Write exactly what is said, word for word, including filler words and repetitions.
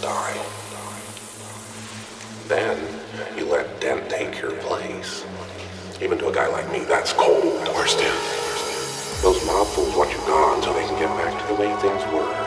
die. Then you let Dent take your place. Even to a guy like me, that's cold. Where's Dent? Those mob fools want you gone so they can get back to the way things were.